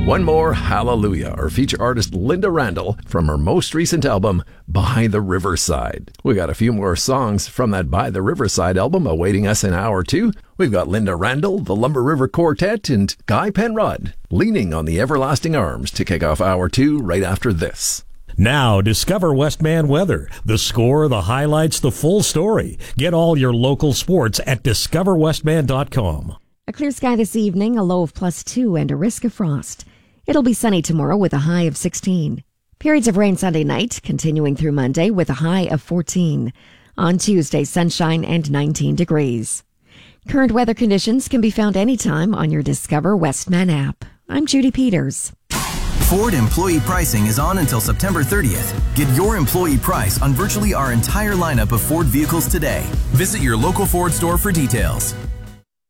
One More Hallelujah, our feature artist Linda Randall from her most recent album, By the Riverside. We got a few more songs from that By the Riverside album awaiting us in hour 2. We've got Linda Randall, the Lumber River Quartet, and Guy Penrod, Leaning on the Everlasting Arms, to kick off hour 2 right after this. Now, discover Westman weather. The score, the highlights, the full story. Get all your local sports at discoverwestman.com. A clear sky this evening, a low of +2 and a risk of frost. It'll be sunny tomorrow with a high of 16. Periods of rain Sunday night, continuing through Monday with a high of 14. On Tuesday, sunshine and 19 degrees. Current weather conditions can be found anytime on your Discover Westman app. I'm Judy Peters. Ford employee pricing is on until September 30th. Get your employee price on virtually our entire lineup of Ford vehicles today. Visit your local Ford store for details.